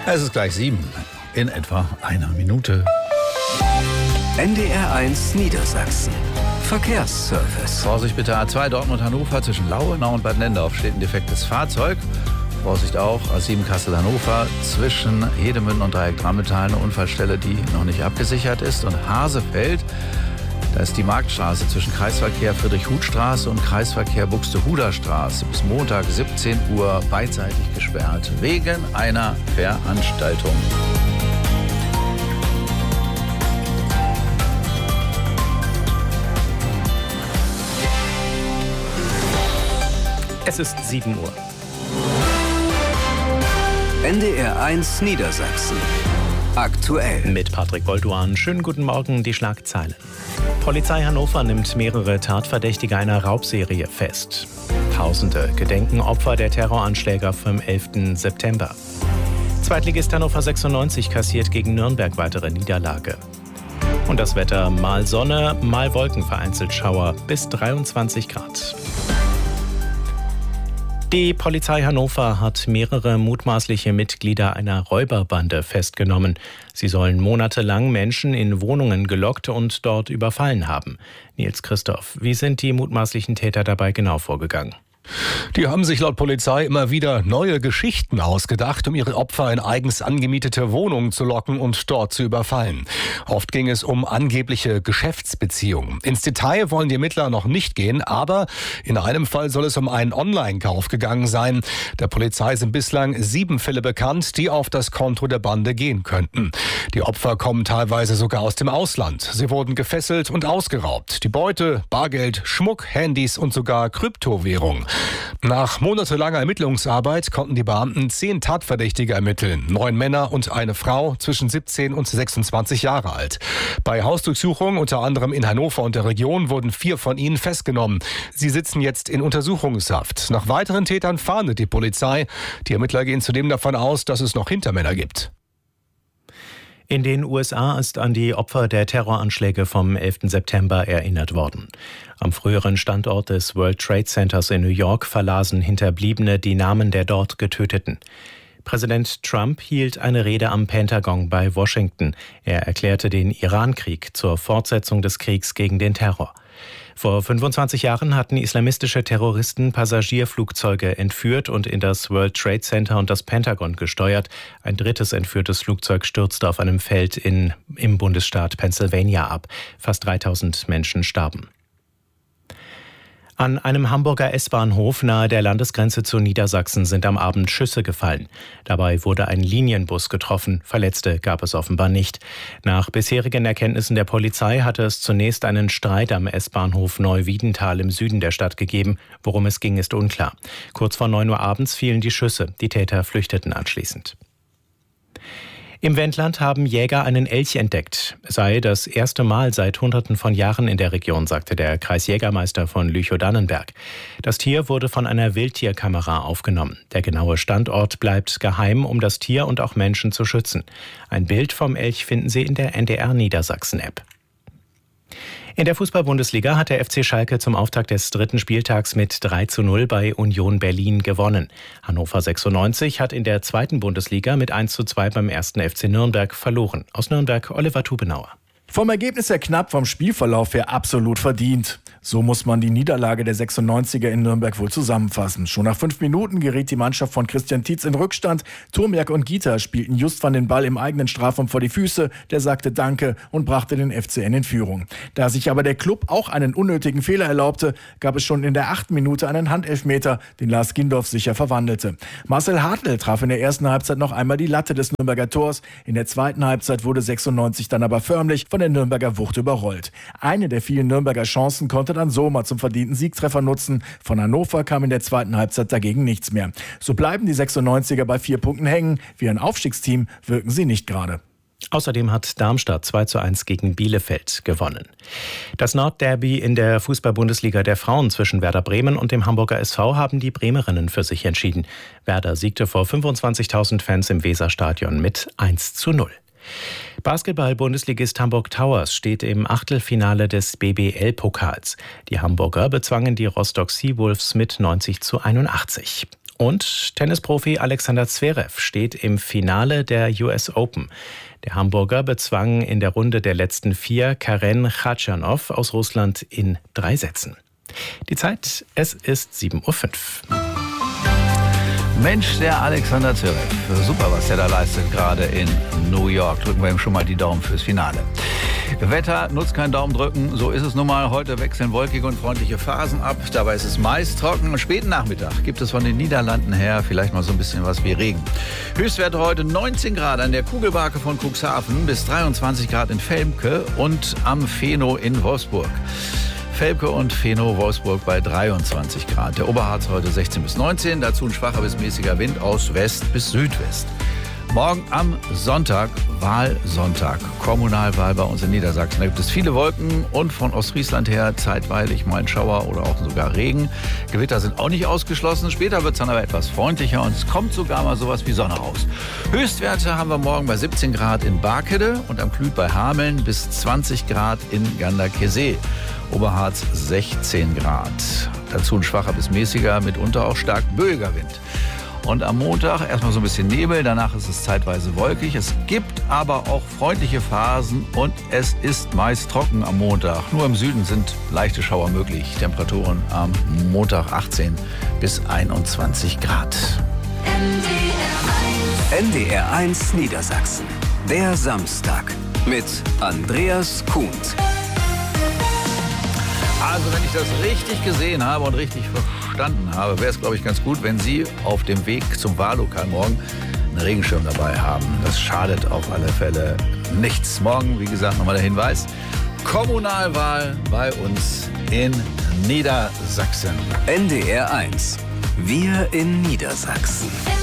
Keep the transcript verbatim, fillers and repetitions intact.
Es ist gleich sieben, in etwa einer Minute. N D R eins Niedersachsen. Verkehrsservice. Vorsicht bitte, A zwei Dortmund-Hannover zwischen Lauenau und Bad Nendorf steht ein defektes Fahrzeug. Vorsicht auch, A sieben Kassel-Hannover zwischen Hedemünden und Dreieck Drammental eine Unfallstelle, die noch nicht abgesichert ist. Und Hasefeld, da ist die Marktstraße zwischen Kreisverkehr Friedrich-Huth-Straße und Kreisverkehr Buxtehuder-Straße bis Montag siebzehn Uhr beidseitig gesperrt, wegen einer Veranstaltung. Es ist sieben Uhr. N D R eins Niedersachsen. Aktuell. Mit Patrick Bolduan. Schönen guten Morgen, die Schlagzeilen. Polizei Hannover nimmt mehrere Tatverdächtige einer Raubserie fest. Tausende gedenken Opfer der Terroranschläge vom elften September. Zweitligist Hannover sechsundneunzig kassiert gegen Nürnberg weitere Niederlage. Und das Wetter: mal Sonne, mal Wolken, vereinzelt Schauer, bis dreiundzwanzig Grad. Die Polizei Hannover hat mehrere mutmaßliche Mitglieder einer Räuberbande festgenommen. Sie sollen monatelang Menschen in Wohnungen gelockt und dort überfallen haben. Nils Christoph, wie sind die mutmaßlichen Täter dabei genau vorgegangen? Die haben sich laut Polizei immer wieder neue Geschichten ausgedacht, um ihre Opfer in eigens angemietete Wohnungen zu locken und dort zu überfallen. Oft ging es um angebliche Geschäftsbeziehungen. Ins Detail wollen die Ermittler noch nicht gehen, aber in einem Fall soll es um einen Online-Kauf gegangen sein. Der Polizei sind bislang sieben Fälle bekannt, die auf das Konto der Bande gehen könnten. Die Opfer kommen teilweise sogar aus dem Ausland. Sie wurden gefesselt und ausgeraubt. Die Beute: Bargeld, Schmuck, Handys und sogar Kryptowährung. Nach monatelanger Ermittlungsarbeit konnten die Beamten zehn Tatverdächtige ermitteln. Neun Männer und eine Frau zwischen siebzehn und sechsundzwanzig Jahre alt. Bei Hausdurchsuchungen unter anderem in Hannover und der Region wurden vier von ihnen festgenommen. Sie sitzen jetzt in Untersuchungshaft. Nach weiteren Tätern fahndet die Polizei. Die Ermittler gehen zudem davon aus, dass es noch Hintermänner gibt. In den U S A ist an die Opfer der Terroranschläge vom elften September erinnert worden. Am früheren Standort des World Trade Centers in New York verlasen Hinterbliebene die Namen der dort Getöteten. Präsident Trump hielt eine Rede am Pentagon bei Washington. Er erklärte den Irankrieg zur Fortsetzung des Kriegs gegen den Terror. Vor fünfundzwanzig Jahren hatten islamistische Terroristen Passagierflugzeuge entführt und in das World Trade Center und das Pentagon gesteuert. Ein drittes entführtes Flugzeug stürzte auf einem Feld in, im Bundesstaat Pennsylvania ab. Fast dreitausend Menschen starben. An einem Hamburger S-Bahnhof nahe der Landesgrenze zu Niedersachsen sind am Abend Schüsse gefallen. Dabei wurde ein Linienbus getroffen. Verletzte gab es offenbar nicht. Nach bisherigen Erkenntnissen der Polizei hatte es zunächst einen Streit am S-Bahnhof Neuwiedental im Süden der Stadt gegeben. Worum es ging, ist unklar. Kurz vor neun Uhr abends fielen die Schüsse. Die Täter flüchteten anschließend. Im Wendland haben Jäger einen Elch entdeckt. Es sei das erste Mal seit Hunderten von Jahren in der Region, sagte der Kreisjägermeister von Lüchow-Dannenberg. Das Tier wurde von einer Wildtierkamera aufgenommen. Der genaue Standort bleibt geheim, um das Tier und auch Menschen zu schützen. Ein Bild vom Elch finden Sie in der N D R Niedersachsen-App. In der Fußball-Bundesliga hat der F C Schalke zum Auftakt des dritten Spieltags mit drei zu null bei Union Berlin gewonnen. Hannover sechsundneunzig hat in der zweiten Bundesliga mit eins zu zwei beim ersten F C Nürnberg verloren. Aus Nürnberg Oliver Tubenauer. Vom Ergebnis her knapp, vom Spielverlauf her absolut verdient. So muss man die Niederlage der sechsundneunziger in Nürnberg wohl zusammenfassen. Schon nach fünf Minuten geriet die Mannschaft von Christian Tietz in Rückstand. Turmiak und Gita spielten Just van den Ball im eigenen Strafraum vor die Füße. Der sagte Danke und brachte den F C N in Führung. Da sich aber der Klub auch einen unnötigen Fehler erlaubte, gab es schon in der achten Minute einen Handelfmeter, den Lars Gindorf sicher verwandelte. Marcel Hartl traf in der ersten Halbzeit noch einmal die Latte des Nürnberger Tors. In der zweiten Halbzeit wurde sechsundneunzig dann aber förmlich von der Nürnberger Wucht überrollt. Eine der vielen Nürnberger Chancen konnte dann Sommer zum verdienten Siegtreffer nutzen. Von Hannover kam in der zweiten Halbzeit dagegen nichts mehr. So bleiben die sechsundneunziger bei vier Punkten hängen. Wie ein Aufstiegsteam wirken sie nicht gerade. Außerdem hat Darmstadt zwei zu eins gegen Bielefeld gewonnen. Das Nordderby in der Fußball-Bundesliga der Frauen zwischen Werder Bremen und dem Hamburger S V haben die Bremerinnen für sich entschieden. Werder siegte vor fünfundzwanzigtausend Fans im Weserstadion mit eins zu null. Basketball-Bundesligist Hamburg Towers steht im Achtelfinale des B B L-Pokals. Die Hamburger bezwangen die Rostock Seawolves mit neunzig zu einundachtzig. Und Tennisprofi Alexander Zverev steht im Finale der U S Open. Der Hamburger bezwang in der Runde der letzten vier Karen Khachanov aus Russland in drei Sätzen. Die Zeit, es ist sieben Uhr fünf. Mensch, der Alexander Zverev. Super, was der da leistet, gerade in New York. Drücken wir ihm schon mal die Daumen fürs Finale. Wetter nutzt kein Daumen drücken, so ist es nun mal. Heute wechseln wolkige und freundliche Phasen ab. Dabei ist es meist trocken. Am späten Nachmittag gibt es von den Niederlanden her vielleicht mal so ein bisschen was wie Regen. Höchstwerte heute neunzehn Grad an der Kugelbarke von Cuxhaven bis dreiundzwanzig Grad in Velmke und am Feno in Wolfsburg. Velmke und Feno Wolfsburg bei dreiundzwanzig Grad. Der Oberharz heute sechzehn bis neunzehn, dazu ein schwacher bis mäßiger Wind aus West bis Südwest. Morgen am Sonntag, Wahlsonntag, Kommunalwahl bei uns in Niedersachsen. Da gibt es viele Wolken und von Ostfriesland her zeitweilig mal ein Schauer oder auch sogar Regen. Gewitter sind auch nicht ausgeschlossen. Später wird es dann aber etwas freundlicher und es kommt sogar mal sowas wie Sonne raus. Höchstwerte haben wir morgen bei siebzehn Grad in Barkede und am Klüt bei Hameln bis zwanzig Grad in Ganderkesee. Oberharz sechzehn Grad. Dazu ein schwacher bis mäßiger, mitunter auch stark böiger Wind. Und am Montag erstmal so ein bisschen Nebel, danach ist es zeitweise wolkig. Es gibt aber auch freundliche Phasen und es ist meist trocken am Montag. Nur im Süden sind leichte Schauer möglich. Temperaturen am Montag achtzehn bis einundzwanzig Grad. N D R eins Niedersachsen. Der Samstag mit Andreas Kuhnt. Also wenn ich das richtig gesehen habe und richtig verstanden habe, wäre es, glaube ich, ganz gut, wenn Sie auf dem Weg zum Wahllokal morgen einen Regenschirm dabei haben. Das schadet auf alle Fälle nichts. Morgen, wie gesagt, nochmal der Hinweis, Kommunalwahl bei uns in Niedersachsen. N D R eins. Wir in Niedersachsen.